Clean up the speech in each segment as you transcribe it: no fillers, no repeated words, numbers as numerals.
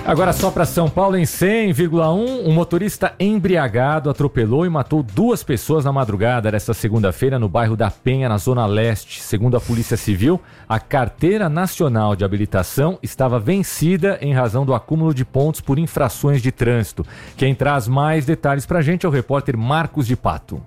Agora só para São Paulo, em 100,1, um motorista embriagado atropelou e matou 2 pessoas na madrugada desta segunda-feira no bairro da Penha, na Zona Leste. Segundo a Polícia Civil, a Carteira Nacional de Habilitação estava vencida em razão do acúmulo de pontos por infrações de trânsito. Quem traz mais detalhes para a gente é o repórter Marcos de Pato.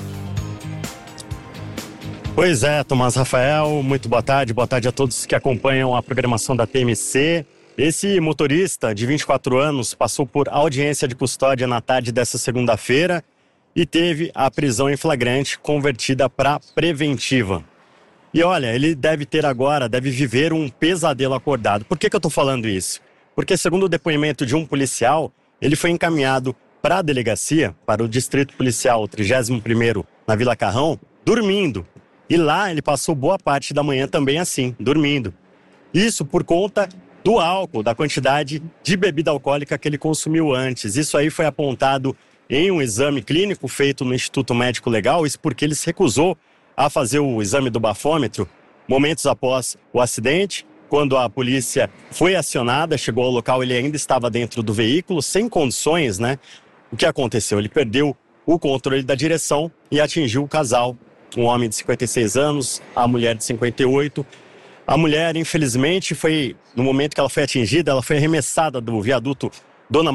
Pois é, Tomás Rafael, muito boa tarde a todos que acompanham a programação da TMC. Esse motorista de 24 anos passou por audiência de custódia na tarde dessa segunda-feira e teve a prisão em flagrante convertida para preventiva. E olha, ele deve viver um pesadelo acordado. Por que eu estou falando isso? Porque segundo o depoimento de um policial, ele foi encaminhado para a delegacia, para o Distrito Policial 31º na Vila Carrão, dormindo. E lá ele passou boa parte da manhã também assim, dormindo. Isso por conta do álcool, da quantidade de bebida alcoólica que ele consumiu antes. Isso aí foi apontado em um exame clínico feito no Instituto Médico Legal, isso porque ele se recusou a fazer o exame do bafômetro momentos após o acidente. Quando a polícia foi acionada, chegou ao local, ele ainda estava dentro do veículo, sem condições, né? O que aconteceu? Ele perdeu o controle da direção e atingiu o casal, um homem de 56 anos, a mulher de 58. A mulher, infelizmente, no momento que ela foi atingida, ela foi arremessada do viaduto Dona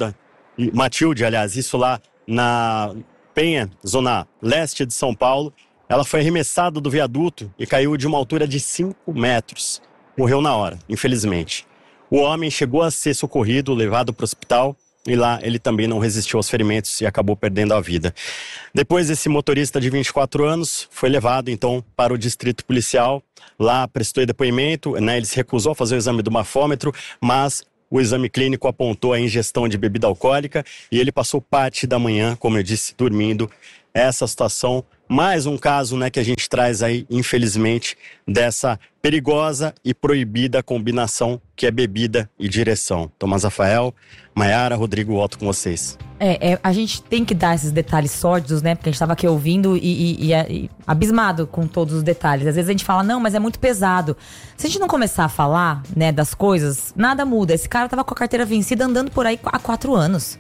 Matilde, aliás, isso lá na Penha, Zona Leste de São Paulo. Ela foi arremessada do viaduto e caiu de uma altura de 5 metros. Morreu na hora, infelizmente. O homem chegou a ser socorrido, levado para o hospital, e lá ele também não resistiu aos ferimentos e acabou perdendo a vida. Depois, esse motorista de 24 anos foi levado, então, para o distrito policial. Lá prestou depoimento, né? Ele se recusou a fazer o exame do bafômetro, mas o exame clínico apontou a ingestão de bebida alcoólica e ele passou parte da manhã, como eu disse, dormindo. Essa situação, mais um caso, né, que a gente traz aí, infelizmente, dessa perigosa e proibida combinação que é bebida e direção. Tomás Rafael, Maiara, Rodrigo, volto com vocês. A gente tem que dar esses detalhes sórdidos, né? Porque a gente estava aqui ouvindo e abismado com todos os detalhes. Às vezes a gente fala, não, mas é muito pesado. Se a gente não começar a falar, né, das coisas, nada muda. Esse cara tava com a carteira vencida andando por aí há 4 anos.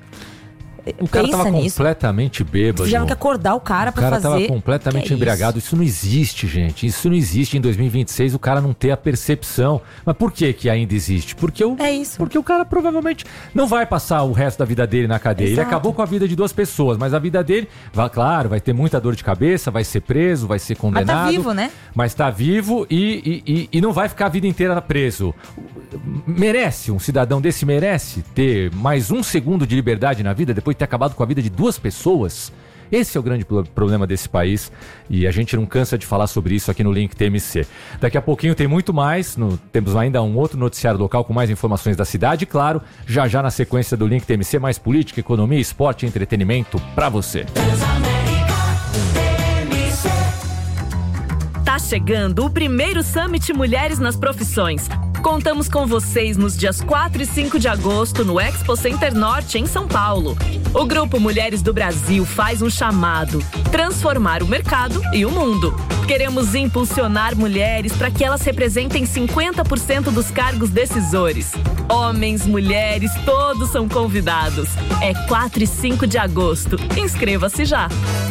O cara tava completamente bêbado. Tiveram que acordar o cara pra fazer... O cara tava completamente embriagado. Isso não existe, gente. Isso não existe em 2026, o cara não ter a percepção. Mas por que ainda existe? Porque o cara provavelmente não vai passar o resto da vida dele na cadeia. Exato. Ele acabou com a vida de 2 pessoas, mas a vida dele, vai ter muita dor de cabeça, vai ser preso, vai ser condenado. Mas tá vivo, né? Mas tá vivo e não vai ficar a vida inteira preso. Merece, um cidadão desse merece ter mais 1 segundo de liberdade na vida depois de ter acabado com a vida de 2 pessoas? Esse é o grande problema desse país e a gente não cansa de falar sobre isso aqui no Link TMC. Daqui a pouquinho tem muito mais, temos ainda um outro noticiário local com mais informações da cidade e, claro, já na sequência do Link TMC, mais política, economia, esporte e entretenimento pra você. Tá chegando o primeiro Summit Mulheres nas Profissões. Contamos com vocês nos dias 4 e 5 de agosto no Expo Center Norte, em São Paulo. O Grupo Mulheres do Brasil faz um chamado: transformar o mercado e o mundo. Queremos impulsionar mulheres para que elas representem 50% dos cargos decisores. Homens, mulheres, todos são convidados. É 4 e 5 de agosto. Inscreva-se já!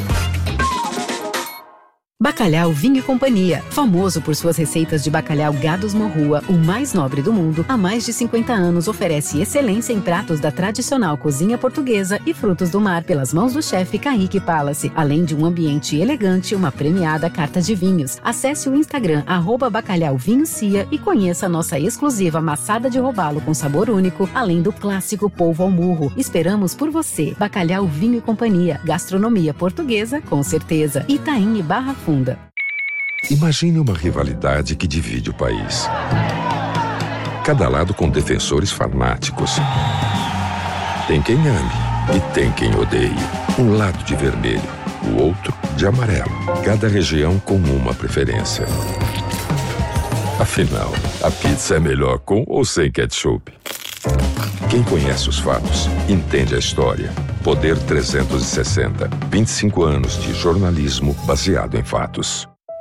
Bacalhau Vinho e Companhia, famoso por suas receitas de bacalhau Gados Morrua, o mais nobre do mundo, há mais de 50 anos oferece excelência em pratos da tradicional cozinha portuguesa e frutos do mar pelas mãos do chefe Kaique Palace, além de um ambiente elegante e uma premiada carta de vinhos. Acesse o Instagram @bacalhauvinhocia e conheça a nossa exclusiva maçada de robalo com sabor único, além do clássico polvo ao murro. Esperamos por você. Bacalhau Vinho e Companhia, gastronomia portuguesa com certeza. Itaim e Barra Funda. Imagine uma rivalidade que divide o país. Cada lado com defensores fanáticos. Tem quem ame e tem quem odeie. Um lado de vermelho, o outro de amarelo. Cada região com uma preferência. Afinal, a pizza é melhor com ou sem ketchup? Quem conhece os fatos, entende a história. Poder 360. 25 anos de jornalismo baseado em fatos.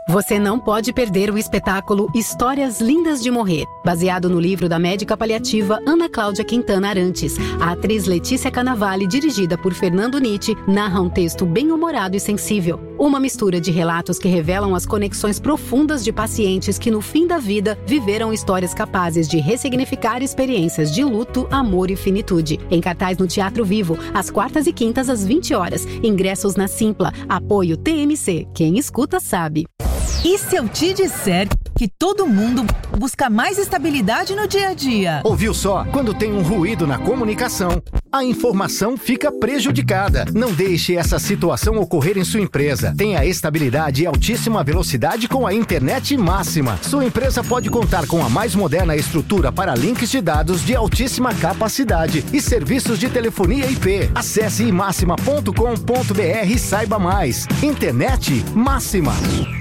Você não pode perder o espetáculo Histórias Lindas de Morrer, baseado no livro da médica paliativa Ana Cláudia Quintana Arantes. A atriz Letícia Cannavale, dirigida por Fernando Nitti, narra um texto bem-humorado e sensível. Uma mistura de relatos que revelam as conexões profundas de pacientes que, no fim da vida, viveram histórias capazes de ressignificar experiências de luto, amor e finitude. Em cartaz no Teatro Vivo, às quartas e quintas, às 20 horas. Ingressos na Simpla. Apoio TMC. Quem escuta sabe. E se eu te disser que todo mundo busca mais estabilidade no dia a dia? Ouviu só? Quando tem um ruído na comunicação, a informação fica prejudicada. Não deixe essa situação ocorrer em sua empresa. Tenha estabilidade e altíssima velocidade com a internet máxima. Sua empresa pode contar com a mais moderna estrutura para links de dados de altíssima capacidade e serviços de telefonia IP. Acesse imaxima.com.br e saiba mais. Internet máxima.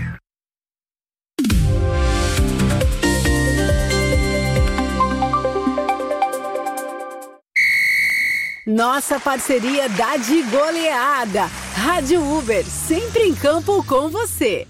Nossa parceria dá de goleada. Rádio Uber, sempre em campo com você.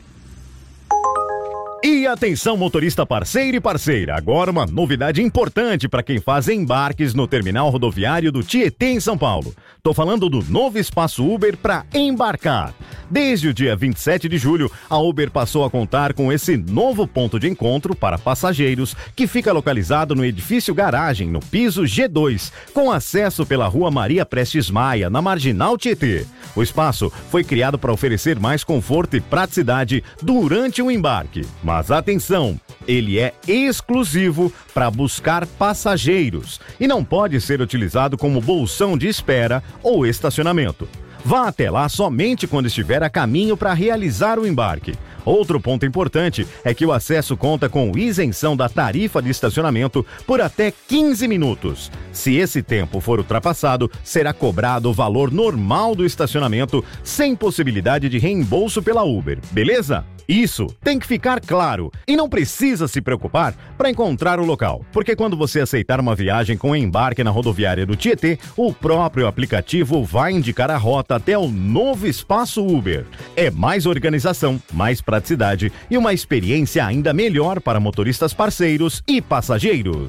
E atenção, motorista parceiro e parceira, agora uma novidade importante para quem faz embarques no terminal rodoviário do Tietê, em São Paulo. Tô falando do novo espaço Uber para embarcar. Desde o dia 27 de julho, a Uber passou a contar com esse novo ponto de encontro para passageiros, que fica localizado no edifício garagem, no piso G2, com acesso pela rua Maria Prestes Maia, na Marginal Tietê. O espaço foi criado para oferecer mais conforto e praticidade durante o embarque. Mas atenção, ele é exclusivo para buscar passageiros e não pode ser utilizado como bolsão de espera ou estacionamento. Vá até lá somente quando estiver a caminho para realizar o embarque. Outro ponto importante é que o acesso conta com isenção da tarifa de estacionamento por até 15 minutos. Se esse tempo for ultrapassado, será cobrado o valor normal do estacionamento, sem possibilidade de reembolso pela Uber, beleza? Isso tem que ficar claro e não precisa se preocupar para encontrar o local, porque quando você aceitar uma viagem com embarque na rodoviária do Tietê, o próprio aplicativo vai indicar a rota até o novo espaço Uber. É mais organização, mais praticidade e uma experiência ainda melhor para motoristas parceiros e passageiros.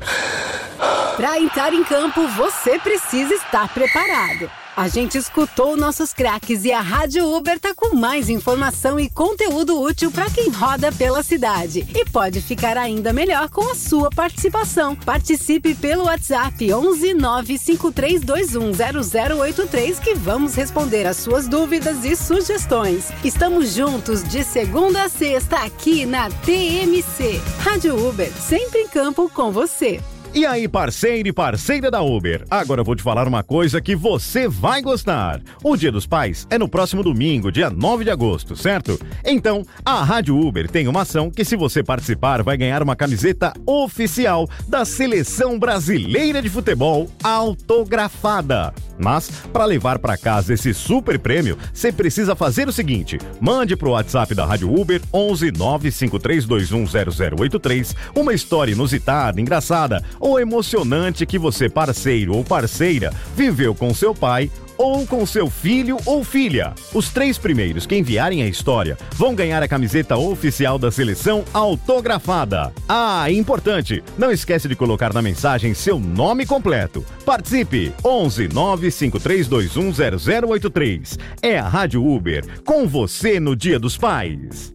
Para entrar em campo, você precisa estar preparado. A gente escutou nossos craques e a Rádio Uber tá com mais informação e conteúdo útil para quem roda pela cidade. E pode ficar ainda melhor com a sua participação. Participe pelo WhatsApp 11 95321 0083 que vamos responder as suas dúvidas e sugestões. Estamos juntos de segunda a sexta aqui na TMC. Rádio Uber, sempre em campo com você. E aí, parceiro e parceira da Uber, agora eu vou te falar uma coisa que você vai gostar. O Dia dos Pais é no próximo domingo, dia 9 de agosto, certo? Então, a Rádio Uber tem uma ação que, se você participar, vai ganhar uma camiseta oficial da Seleção Brasileira de Futebol autografada. Mas, para levar para casa esse super prêmio, você precisa fazer o seguinte: mande pro WhatsApp da Rádio Uber 11 95321 0083 uma história inusitada, engraçada ou emocionante que você, parceiro ou parceira, viveu com seu pai ou com seu filho ou filha. Os 3 primeiros que enviarem a história vão ganhar a camiseta oficial da seleção autografada. Ah, importante, não esquece de colocar na mensagem seu nome completo. Participe! 11 95321 0083. É a Rádio Uber, com você no Dia dos Pais.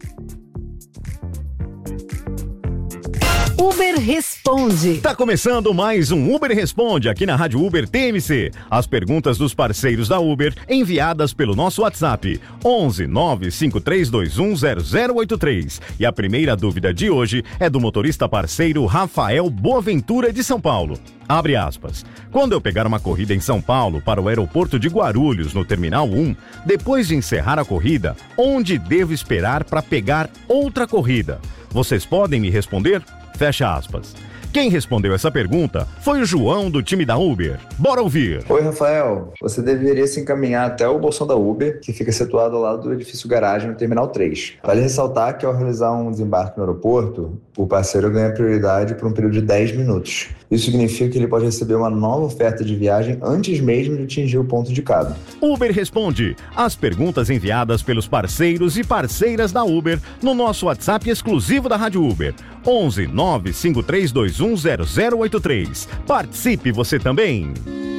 Uber Responde. Tá começando mais um Uber Responde aqui na Rádio Uber TMC. As perguntas dos parceiros da Uber enviadas pelo nosso WhatsApp 11 95321 0083. E a primeira dúvida de hoje é do motorista parceiro Rafael Boaventura, de São Paulo. Abre aspas. Quando eu pegar uma corrida em São Paulo para o aeroporto de Guarulhos, no Terminal 1, depois de encerrar a corrida, onde devo esperar para pegar outra corrida? Vocês podem me responder? Fecha aspas. Quem respondeu essa pergunta foi o João do time da Uber. Bora ouvir. Oi, Rafael. Você deveria se encaminhar até o bolsão da Uber, que fica situado ao lado do edifício garagem no Terminal 3. Vale ressaltar que ao realizar um desembarque no aeroporto, o parceiro ganha prioridade por um período de 10 minutos. Isso significa que ele pode receber uma nova oferta de viagem antes mesmo de atingir o ponto indicado. Uber Responde. As perguntas enviadas pelos parceiros e parceiras da Uber no nosso WhatsApp exclusivo da Rádio Uber. 11 95321 0083. Participe você também.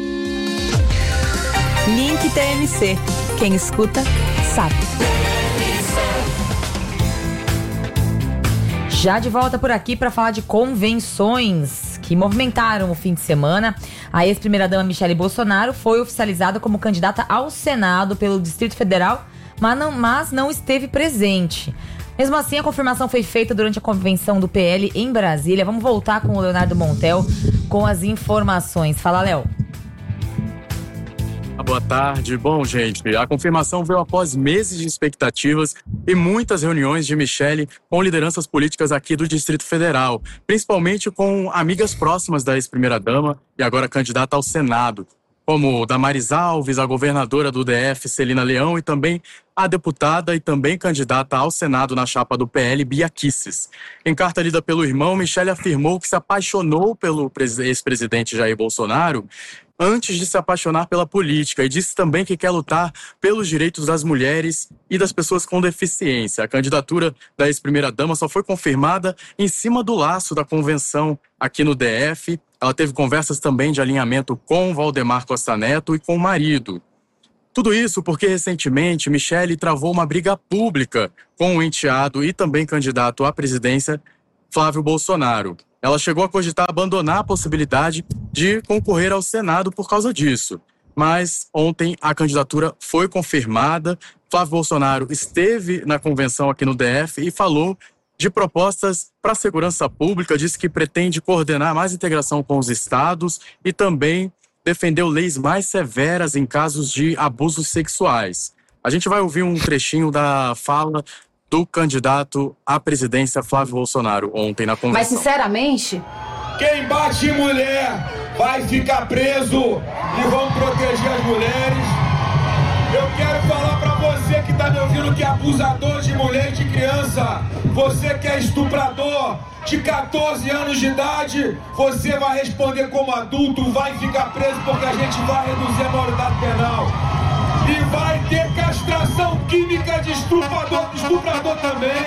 Link TMC. Quem escuta, sabe. Já de volta por aqui para falar de convenções que movimentaram o fim de semana. A ex-primeira-dama Michele Bolsonaro foi oficializada como candidata ao Senado pelo Distrito Federal, mas não esteve presente. Mesmo assim, a confirmação foi feita durante a convenção do PL em Brasília. Vamos voltar com o Leonardo Montel com as informações. Fala, Léo. Boa tarde. Bom, gente, a confirmação veio após meses de expectativas e muitas reuniões de Michele com lideranças políticas aqui do Distrito Federal, principalmente com amigas próximas da ex-primeira-dama e agora candidata ao Senado, como Damares Alves, a governadora do DF, Celina Leão, e também a deputada e também candidata ao Senado na chapa do PL, Bia Kicis. Em carta lida pelo irmão, Michele afirmou que se apaixonou pelo ex-presidente Jair Bolsonaro antes de se apaixonar pela política e disse também que quer lutar pelos direitos das mulheres e das pessoas com deficiência. A candidatura da ex-primeira-dama só foi confirmada em cima do laço da convenção aqui no DF. Ela teve conversas também de alinhamento com Valdemar Costa Neto e com o marido. Tudo isso porque, recentemente, Michele travou uma briga pública com o enteado e também candidato à presidência, Flávio Bolsonaro. Ela chegou a cogitar abandonar a possibilidade de concorrer ao Senado por causa disso. Mas ontem a candidatura foi confirmada. Flávio Bolsonaro esteve na convenção aqui no DF e falou de propostas para a segurança pública, disse que pretende coordenar mais integração com os estados e também defendeu leis mais severas em casos de abusos sexuais. A gente vai ouvir um trechinho da fala do candidato à presidência Flávio Bolsonaro ontem na convenção. Mas, sinceramente, quem bate em mulher vai ficar preso e vão proteger as mulheres. Eu quero falar pra você que tá me ouvindo que é abusador de mulher e de criança. Você que é estuprador de 14 anos de idade, você vai responder como adulto, vai ficar preso porque a gente vai reduzir a maioridade penal. E vai ter castração química de estuprador também.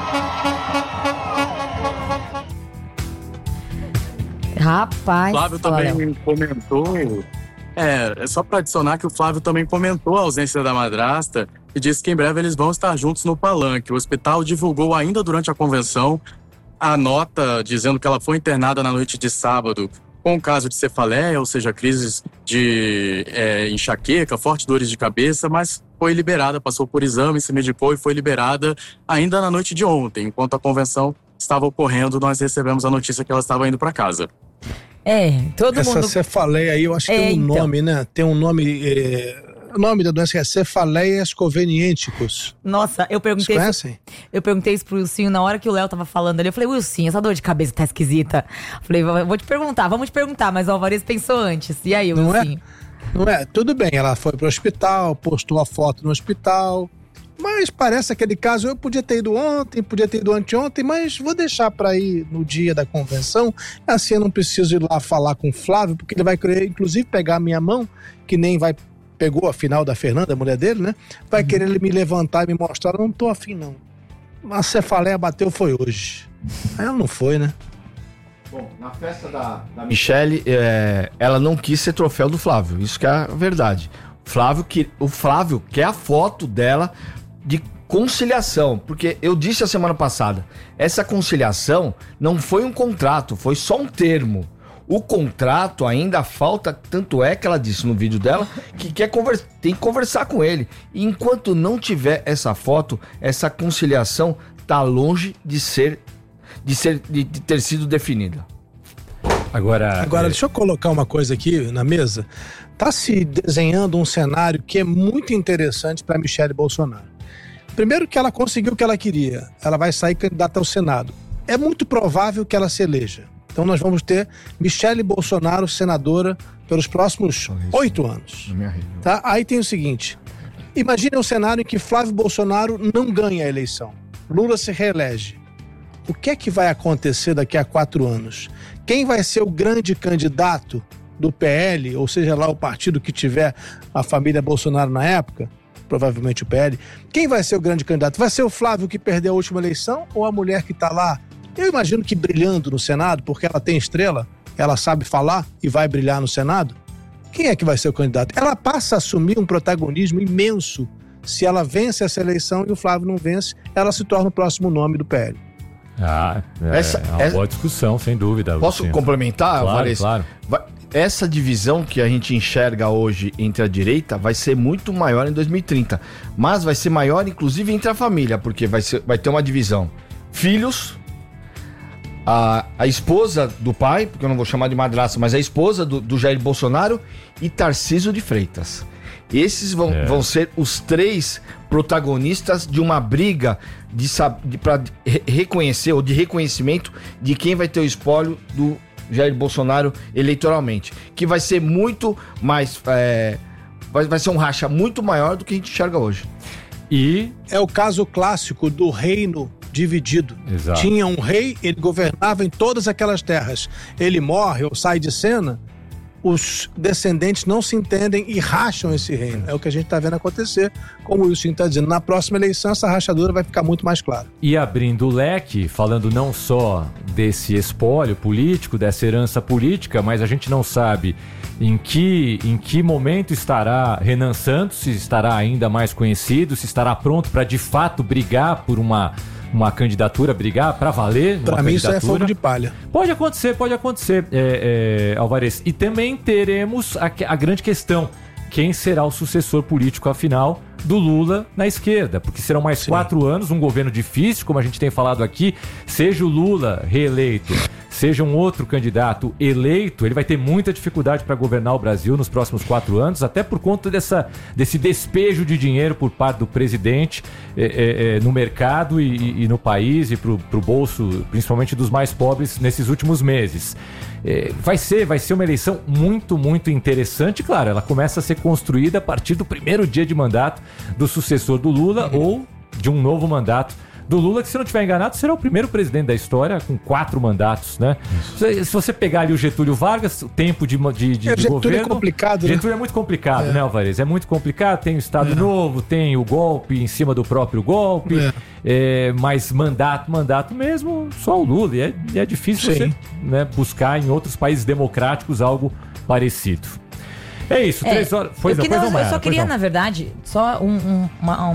Rapaz, Flávio também comentou. É só para adicionar que o Flávio também comentou a ausência da madrasta e disse que em breve eles vão estar juntos no palanque. O hospital divulgou ainda durante a convenção a nota dizendo que ela foi internada na noite de sábado com caso de cefaleia, ou seja, crises de enxaqueca, fortes dores de cabeça, mas foi liberada, passou por exame, se medicou e foi liberada ainda na noite de ontem. Enquanto a convenção estava ocorrendo, nós recebemos a notícia que ela estava indo para casa. Todo mundo... Essa cefaleia aí, eu acho que tem um nome, né? Tem um nome... O nome da doença é cefaleias convenienticus. Nossa, eu perguntei. Vocês conhecem? Eu perguntei isso pro Wilsinho na hora que o Léo tava falando ali. Eu falei, Wilsinho, essa dor de cabeça tá esquisita. Eu falei, vamos te perguntar, mas o Alvarez pensou antes. E aí, Wilsinho? Não é? Tudo bem, ela foi pro hospital, postou a foto no hospital. Mas parece aquele caso, eu podia ter ido ontem, podia ter ido anteontem, mas vou deixar pra ir no dia da convenção. Assim eu não preciso ir lá falar com o Flávio, porque ele vai querer, inclusive, pegar a minha mão, que nem pegou a final da Fernanda, a mulher dele, né? Vai querer ele me levantar e me mostrar. Eu não tô afim, não. A cefaleia bateu foi hoje. Aí ela não foi, né? Bom, na festa da Michele, ela não quis ser troféu do Flávio. Isso que é a verdade. O Flávio quer a foto dela de conciliação. Porque eu disse a semana passada, essa conciliação não foi um contrato, foi só um termo. O contrato ainda falta, tanto é que ela disse no vídeo dela que tem que conversar com ele. E enquanto não tiver essa foto, essa conciliação tá longe de ter sido definida. Agora deixa eu colocar uma coisa aqui na mesa. Tá se desenhando um cenário que é muito interessante para Michele Bolsonaro. Primeiro que ela conseguiu o que ela queria. Ela vai sair candidata ao Senado. É muito provável que ela se eleja. Então nós vamos ter Michele Bolsonaro senadora pelos próximos 8 anos. Tá? Aí tem o seguinte, imagine um cenário em que Flávio Bolsonaro não ganha a eleição. Lula se reelege. O que é que vai acontecer daqui a 4 anos? Quem vai ser o grande candidato do PL, ou seja lá o partido que tiver a família Bolsonaro na época, provavelmente o PL, quem vai ser o grande candidato? Vai ser o Flávio que perdeu a última eleição ou a mulher que está lá, eu imagino que brilhando no Senado, porque ela tem estrela, ela sabe falar e vai brilhar no Senado? Quem é que vai ser o candidato? Ela passa a assumir um protagonismo imenso. Se ela vence essa eleição e o Flávio não vence, ela se torna o próximo nome do PL. É uma boa discussão, sem dúvida. Posso complementar, Claro, Vares? claro. Essa divisão que a gente enxerga hoje entre a direita vai ser muito maior em 2030. Mas vai ser maior, inclusive, entre a família, porque vai ter uma divisão. Filhos, a esposa do pai, porque eu não vou chamar de madrasta, mas a esposa do Jair Bolsonaro e Tarcísio de Freitas. Esses vão ser os 3 protagonistas de uma briga para reconhecer, ou de reconhecimento de quem vai ter o espólio do Jair Bolsonaro eleitoralmente. Que vai ser muito mais... vai ser um racha muito maior do que a gente enxerga hoje. E é o caso clássico do reino dividido. Exato. Tinha um rei, ele governava em todas aquelas terras. Ele morre ou sai de cena, os descendentes não se entendem e racham esse reino. É o que a gente está vendo acontecer, como o Wilson está dizendo. Na próxima eleição, essa rachadura vai ficar muito mais clara. E abrindo o leque, falando não só desse espólio político, dessa herança política, mas a gente não sabe em que momento estará Renan Santos, se estará ainda mais conhecido, se estará pronto para de fato brigar por uma candidatura, brigar para valer. Para mim isso é fogo de palha. Pode acontecer, Alvarez. E também teremos a grande questão, quem será o sucessor político, afinal, do Lula na esquerda, porque serão mais 4 anos, um governo difícil, como a gente tem falado aqui, seja o Lula reeleito, seja um outro candidato eleito, ele vai ter muita dificuldade para governar o Brasil nos próximos 4 anos, até por conta desse despejo de dinheiro por parte do presidente no mercado e no país e pro bolso, principalmente dos mais pobres, nesses últimos meses. Vai ser uma eleição muito, muito interessante. Claro, ela começa a ser construída a partir do primeiro dia de mandato do sucessor do Lula ou de um novo mandato do Lula, que, se não estiver enganado, será o primeiro presidente da história com 4 mandatos, né? Se você pegar ali o Getúlio Vargas, o tempo de Getúlio governo... é complicado, né? Getúlio é muito complicado, né, Alvarez? É muito complicado, tem o Estado Novo, tem o golpe em cima do próprio golpe, mas mandato mesmo, só o Lula. E é difícil você, né, buscar em outros países democráticos algo parecido. É isso, 3 horas. Eu só queria, na verdade, só um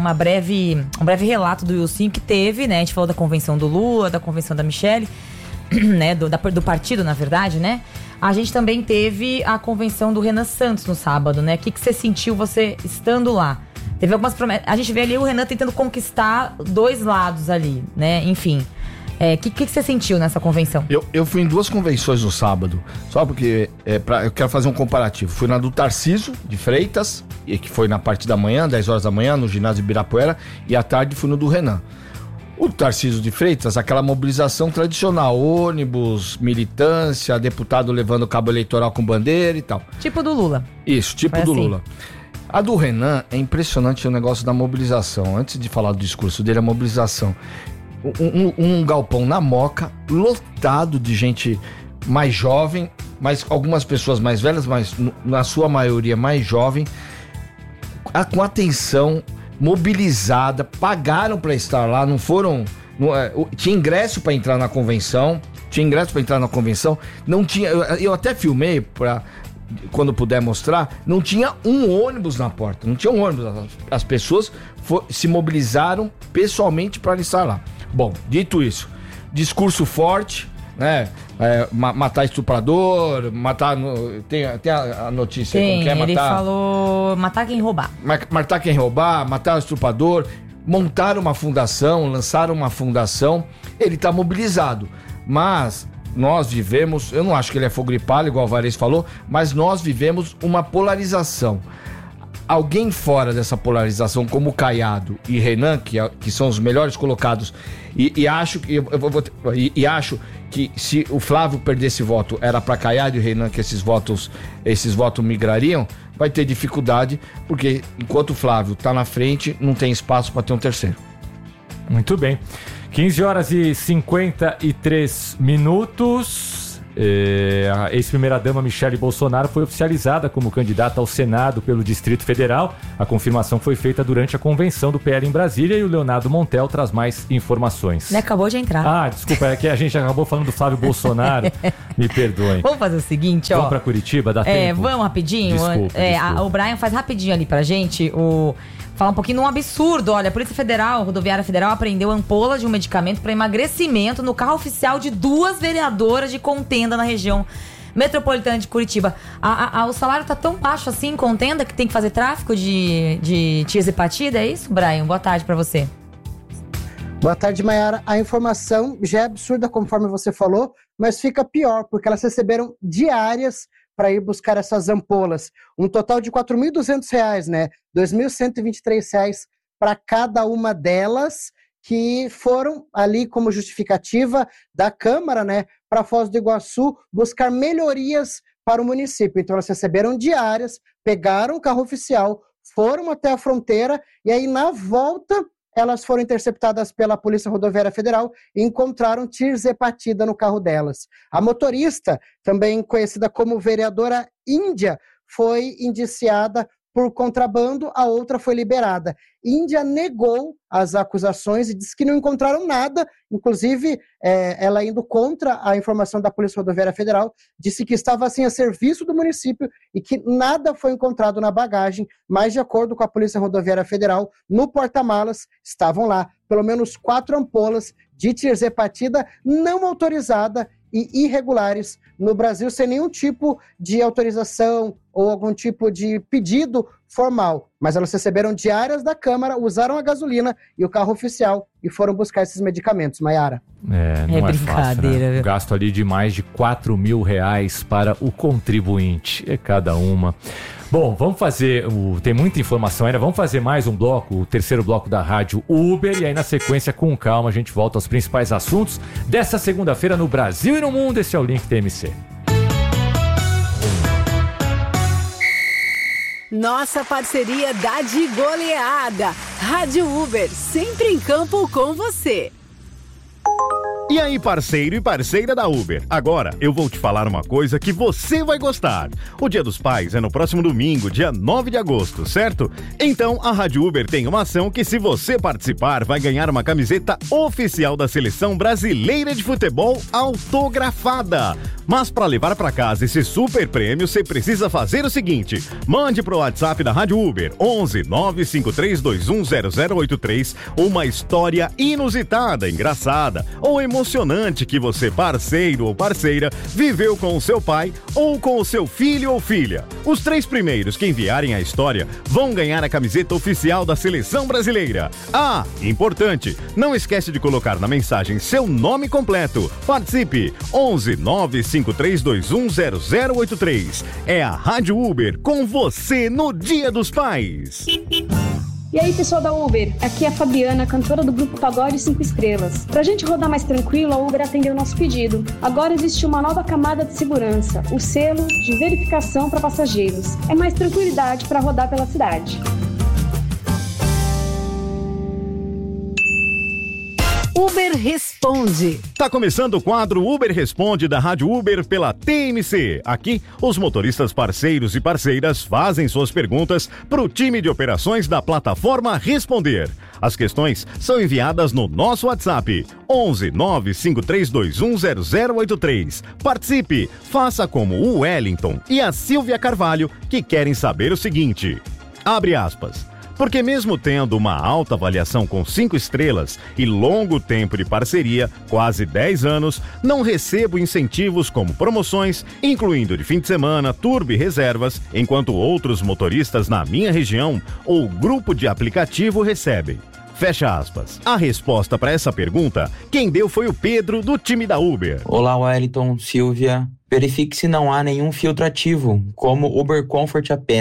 breve relato do Wilson que teve, né? A gente falou da convenção do Lula, da convenção da Michele, né? Do partido, na verdade, né? A gente também teve a convenção do Renan Santos no sábado, né? O que você sentiu você estando lá? Teve algumas promessas. A gente vê ali o Renan tentando conquistar 2 lados ali, né? Enfim. O que você sentiu nessa convenção? Eu fui em 2 convenções no sábado, só porque eu quero fazer um comparativo. Fui na do Tarcísio de Freitas, que foi na parte da manhã, 10 horas da manhã, no ginásio Ibirapuera, e à tarde fui no do Renan. O Tarcísio de Freitas, aquela mobilização tradicional, ônibus, militância, deputado levando cabo eleitoral com bandeira e tal. Tipo do Lula. Isso, tipo do Lula. A do Renan é impressionante o negócio da mobilização. Antes de falar do discurso dele, a mobilização. Um galpão na Moca, lotado de gente mais jovem, mas algumas pessoas mais velhas, mas na sua maioria mais jovem, com atenção, mobilizada, pagaram para estar lá, não foram... tinha ingresso para entrar na convenção, não tinha... Eu até filmei para... Quando puder mostrar, não tinha um ônibus na porta, as pessoas se mobilizaram pessoalmente para estar lá. Bom, dito isso, discurso forte, né? Matar estuprador, matar... Tem a notícia. Tem, ele falou matar quem roubar. Matar quem roubar, matar o estuprador, montar uma fundação, lançar uma fundação. Ele está mobilizado, mas... Nós vivemos, eu não acho que ele é fogo de palha, igual o Alvarez falou, mas nós vivemos uma polarização. alguém fora dessa polarização, como o Caiado e Renan, que são os melhores colocados, e acho que se o Flávio perdesse voto, era para Caiado e Renan que esses votos migrariam, vai ter dificuldade, porque enquanto o Flávio tá na frente, não tem espaço para ter um terceiro. Muito bem. 15 horas e 53 minutos. A ex-primeira-dama Michele Bolsonaro foi oficializada como candidata ao Senado pelo Distrito Federal. A confirmação foi feita durante a convenção do PL em Brasília e o Leonardo Montel traz mais informações. Acabou de entrar. Desculpa, é que a gente acabou falando do Flávio Bolsonaro. Me perdoem. Vamos fazer o seguinte, Vamos pra Curitiba, dá tempo? Vamos rapidinho. Desculpa. O Brian faz rapidinho ali pra gente falar um pouquinho de um absurdo. Olha, a Polícia Federal, Rodoviária Federal, apreendeu ampola de um medicamento para emagrecimento no carro oficial de 2 vereadoras de contenda na região metropolitana de Curitiba. O salário tá tão baixo assim em contenda que tem que fazer tráfico de tiazepatida, é isso, Brian? Boa tarde para você. Boa tarde, Mayara. A informação já é absurda, conforme você falou, mas fica pior, porque elas receberam diárias para ir buscar essas ampolas. Um total de R$ 4.200, né? R$ 2.123 para cada uma delas, que foram ali como justificativa da Câmara, né, para Foz do Iguaçu buscar melhorias para o município. Então elas receberam diárias, pegaram o carro oficial, foram até a fronteira e aí na volta elas foram interceptadas pela Polícia Rodoviária Federal e encontraram tirzepatida no carro delas. A motorista, também conhecida como vereadora Índia, foi indiciada por contrabando, a outra foi liberada. Índia negou as acusações e disse que não encontraram nada, inclusive ela indo contra a informação da Polícia Rodoviária Federal, disse que estava assim a serviço do município e que nada foi encontrado na bagagem, mas de acordo com a Polícia Rodoviária Federal, no porta-malas estavam lá pelo menos 4 ampolas de tirzepatida não autorizada e irregulares no Brasil, sem nenhum tipo de autorização ou algum tipo de pedido formal. Mas elas receberam diárias da Câmara, usaram a gasolina e o carro oficial e foram buscar esses medicamentos, Mayara. Não é brincadeira, fácil, né? Gasto ali de mais de R$4.000 para o contribuinte. É cada uma. Bom, vamos fazer, tem muita informação ainda, vamos fazer mais um bloco, o terceiro bloco da Rádio Uber, e aí na sequência, com calma, a gente volta aos principais assuntos dessa segunda-feira no Brasil e no mundo. Esse é o Link TMC. Nossa parceria dá de goleada. Rádio Uber, sempre em campo com você. E aí, parceiro e parceira da Uber, agora eu vou te falar uma coisa que você vai gostar. O Dia dos Pais é no próximo domingo, dia 9 de agosto, certo? Então, a Rádio Uber tem uma ação que, se você participar, vai ganhar uma camiseta oficial da Seleção Brasileira de Futebol autografada. Mas para levar para casa esse super prêmio, você precisa fazer o seguinte: mande pro WhatsApp da Rádio Uber 11 953210083 uma história inusitada, engraçada ou emocionante que você, parceiro ou parceira, viveu com o seu pai ou com o seu filho ou filha. Os 3 primeiros que enviarem a história vão ganhar a camiseta oficial da Seleção Brasileira. Ah, importante, não esquece de colocar na mensagem seu nome completo. Participe! 11 953210083. É a Rádio Uber com você no Dia dos Pais. E aí, pessoal da Uber, aqui é a Fabiana, cantora do grupo Pagode 5 Estrelas. Pra gente rodar mais tranquilo, a Uber atendeu o nosso pedido. Agora existe uma nova camada de segurança, o selo de verificação para passageiros. É mais tranquilidade para rodar pela cidade. Uber Responde. Tá começando o quadro Uber Responde da Rádio Uber pela TMC. Aqui, os motoristas parceiros e parceiras fazem suas perguntas para o time de operações da plataforma Responder. As questões são enviadas no nosso WhatsApp 11 953210083. Participe, faça como o Wellington e a Silvia Carvalho, que querem saber o seguinte. Abre aspas. Porque mesmo tendo uma alta avaliação com 5 estrelas e longo tempo de parceria, quase 10 anos, não recebo incentivos como promoções, incluindo de fim de semana, turbo e reservas, enquanto outros motoristas na minha região ou grupo de aplicativo recebem. Fecha aspas. A resposta para essa pergunta, quem deu foi o Pedro, do time da Uber. Olá, Wellington, Silvia. Verifique se não há nenhum filtro ativo, como Uber Comfort apenas.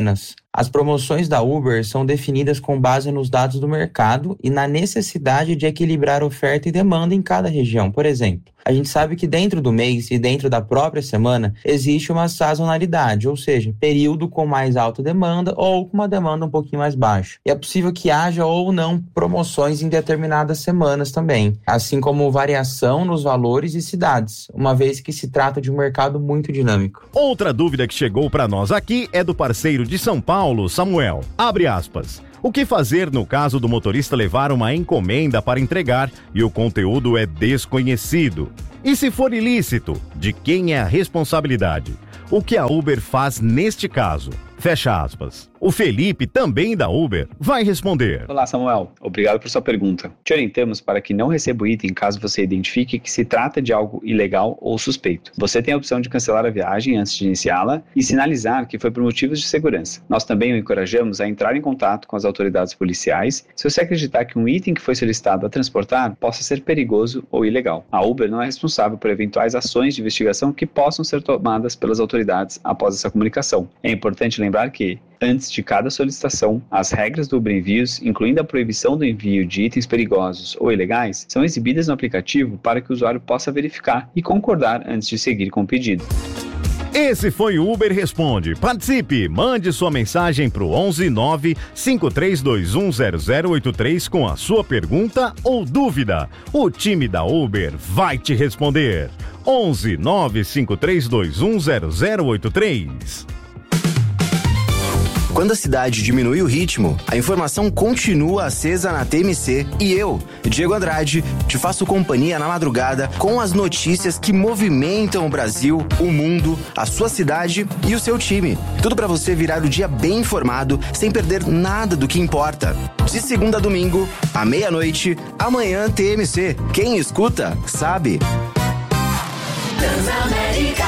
As promoções da Uber são definidas com base nos dados do mercado e na necessidade de equilibrar oferta e demanda em cada região. Por exemplo, a gente sabe que dentro do mês e dentro da própria semana existe uma sazonalidade, ou seja, período com mais alta demanda ou com uma demanda um pouquinho mais baixa. E é possível que haja ou não promoções em determinadas semanas também, assim como variação nos valores e cidades, uma vez que se trata de um mercado muito dinâmico. Outra dúvida que chegou para nós aqui é do parceiro de São Paulo, Samuel. Abre aspas. O que fazer no caso do motorista levar uma encomenda para entregar e o conteúdo é desconhecido? E se for ilícito, de quem é a responsabilidade? O que a Uber faz neste caso? Fecha aspas. O Felipe, também da Uber, vai responder. Olá, Samuel. Obrigado por sua pergunta. Te orientamos para que não receba o item caso você identifique que se trata de algo ilegal ou suspeito. Você tem a opção de cancelar a viagem antes de iniciá-la e sinalizar que foi por motivos de segurança. Nós também o encorajamos a entrar em contato com as autoridades policiais se você acreditar que um item que foi solicitado a transportar possa ser perigoso ou ilegal. A Uber não é responsável por eventuais ações de investigação que possam ser tomadas pelas autoridades após essa comunicação. É importante lembrar que, antes de cada solicitação, as regras do Uber Envios, incluindo a proibição do envio de itens perigosos ou ilegais, são exibidas no aplicativo para que o usuário possa verificar e concordar antes de seguir com o pedido. Esse foi o Uber Responde. Participe, mande sua mensagem para o 11 9 5321 0083 com a sua pergunta ou dúvida. O time da Uber vai te responder. 11 9 5321 0083. Quando a cidade diminui o ritmo, a informação continua acesa na TMC e eu, Diego Andrade, te faço companhia na madrugada com as notícias que movimentam o Brasil, o mundo, a sua cidade e o seu time. Tudo para você virar o dia bem informado, sem perder nada do que importa. De segunda a domingo, à meia-noite, amanhã TMC. Quem escuta, sabe. Transamérica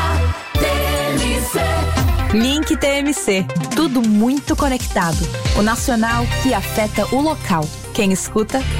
TMC. Link TMC. Tudo muito conectado. O nacional que afeta o local. Quem escuta,